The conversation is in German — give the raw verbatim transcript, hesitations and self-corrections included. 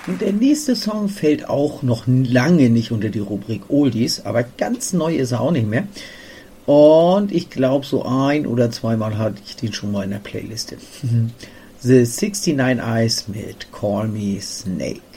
Und der nächste Song fällt auch noch lange nicht unter die Rubrik Oldies, aber ganz neu ist er auch nicht mehr. Und ich glaube, so ein- oder zweimal hatte ich den schon mal in der Playliste. The sixty-nine Eyes mit Call Me Snake.